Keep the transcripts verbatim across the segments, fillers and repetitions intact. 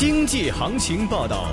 经济行情报道。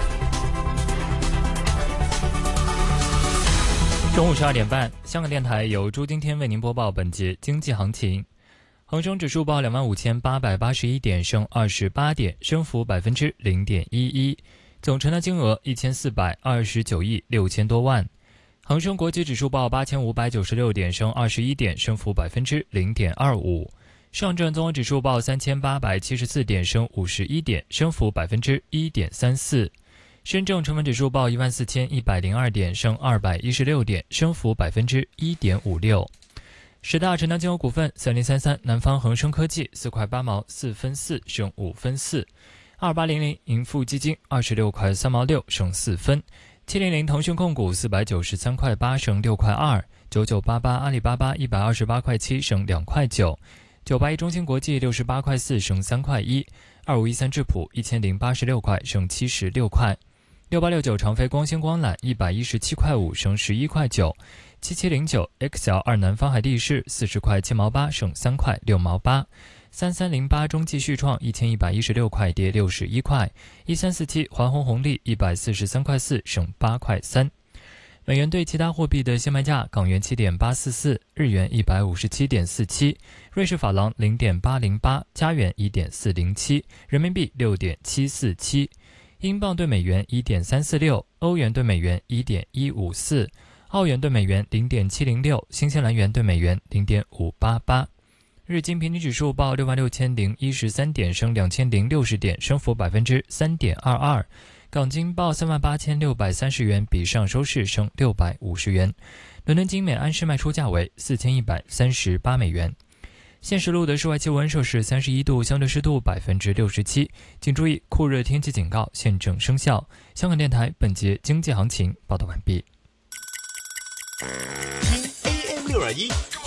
中午十二点半，香港电台由朱今天为您播报本节经济行情。恒生指数报两万五千八百八十一点，升二十八点，升幅百分之零点一一，总成交金额一千四百二十九亿六千多万。恒生国际指数报八千五百九十六点，升二十一点，升幅百分之零点二五。上证综合指数报三千八百七十四点，升五十一点，升幅百分之一点三四。深证成分指数报一万四千一百零二点，升二百一十六点，升幅百分之一点五六。十大成交金额股份：三零三三南方恒生科技四块八毛四分四，升五分四；二八零零盈富基金二十六块三毛六，升四分；七零零腾讯控股四百九十三块八，升六块二；九九八八阿里巴巴一百二十八块七，升两块九；九八一中芯国际六十八块四，升三块一；二五一三智普一千零八十六块，升七十六块；六八六九长飞光纤光缆一百一十七块五，升十一块九；七七零九 X L 二南方海地市四十块七毛八，升三块六毛八；三三零八中继续创一千一百一十六块，跌六十一块；一三四七环红红利一百四十三块四，升八块三。美元对其他货币的现卖价：港元七点八四四，日元一百五十七点四七，瑞士法郎零点八零八，加元一点四零七，人民币六点七四七。英镑对美元 一点三四六，欧元对美元 一点一五四，澳元对美元 零点七零六，新西兰元对美元 零点五八八。日经平均指数报六万六千零一十三点，升两千零六十点，升幅百分之三点二二。港金报三万八千六百三十元，比上周市升六百五十元。伦敦金每安士卖出价为四千一百三十八美元。现时路的室外气温摄氏三十一度，相对湿度百分之六十七，请注意酷热天气警告现正生效。香港电台本节经济行情报道完毕。 听 A M 六二一